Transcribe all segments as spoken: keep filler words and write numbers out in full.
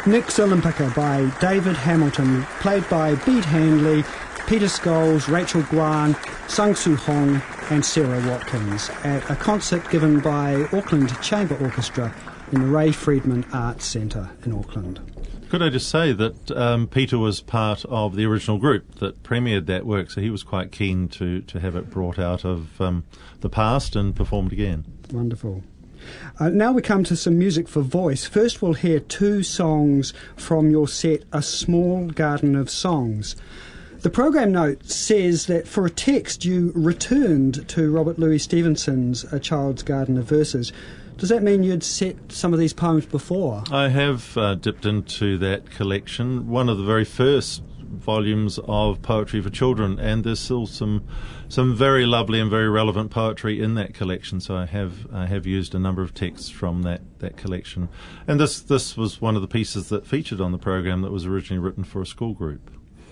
Nix Olympica by David Hamilton, played by Bede Handley, Peter Scholes, Rachel Guan, Sung Soo Hong and Sarah Watkins at a concert given by Auckland Chamber Orchestra in the Ray Friedman Arts Centre in Auckland. Could I just say that um, Peter was part of the original group that premiered that work, so he was quite keen to, to have it brought out of um, the past and performed again. Wonderful. Uh, now we come to some music for voice. First we'll hear two songs from your set, A Small Garden of Songs. The program note says that for a text you returned to Robert Louis Stevenson's A Child's Garden of Verses. Does that mean you'd set some of these poems before? I have uh, dipped into that collection, one of the very first volumes of poetry for children, and there's still some some very lovely and very relevant poetry in that collection, so I have I have used a number of texts from that, that collection. And this, this was one of the pieces that featured on the program that was originally written for a school group.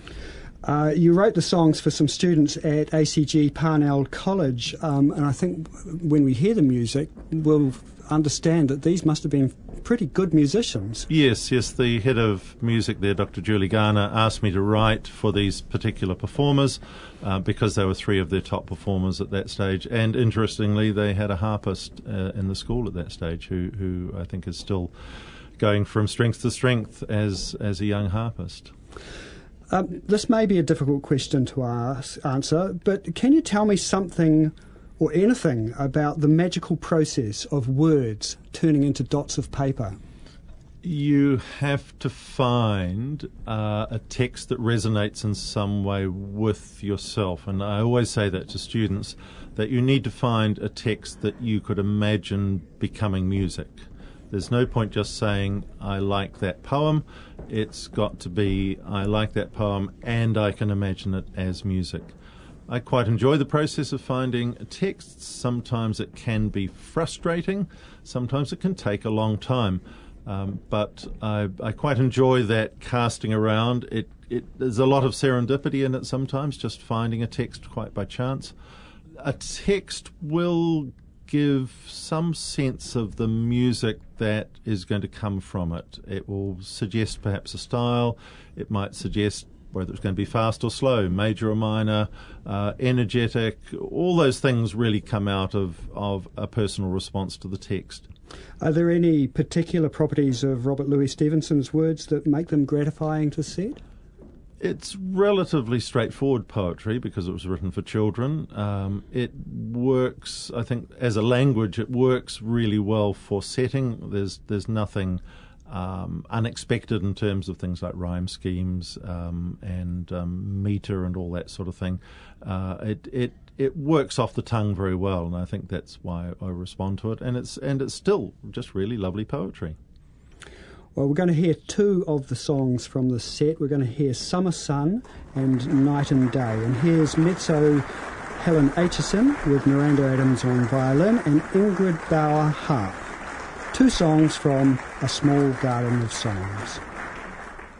Uh, you wrote the songs for some students at A C G Parnell College, um, and I think when we hear the music, we'll understand that these must have been pretty good musicians. Yes, yes. The head of music there, Doctor Julie Garner, asked me to write for these particular performers uh, because they were three of their top performers at that stage. And interestingly, they had a harpist uh, in the school at that stage who, who I think is still going from strength to strength as, as a young harpist. Um, this may be a difficult question to ask, answer, but can you tell me something or anything about the magical process of words turning into dots of paper? You have to find uh, a text that resonates in some way with yourself. And I always say that to students, that you need to find a text that you could imagine becoming music. There's no point just saying, I like that poem. It's got to be, I like that poem and I can imagine it as music. I quite enjoy the process of finding texts. Sometimes it can be frustrating. Sometimes it can take a long time. Um, but I, I quite enjoy that casting around. It, it, there's a lot of serendipity in it sometimes, just finding a text quite by chance. A text will give some sense of the music that is going to come from it. It will suggest perhaps a style. It might suggest whether it's going to be fast or slow, major or minor, uh, energetic. All those things really come out of, of a personal response to the text. Are there any particular properties of Robert Louis Stevenson's words that make them gratifying to set? It's relatively straightforward poetry because it was written for children. Um, it works, I think, as a language, it works really well for setting. There's there's nothing um, unexpected in terms of things like rhyme schemes um, and um, metre and all that sort of thing. Uh, it it it works off the tongue very well, and I think that's why I respond to it. And it's and it's still just really lovely poetry. Well, we're going to hear two of the songs from the set. We're going to hear Summer Sun and Night and Day. And here's mezzo Helen Aitchison with Miranda Adams on violin and Ingrid Bauer harp. Two songs from A Small Garden of Songs.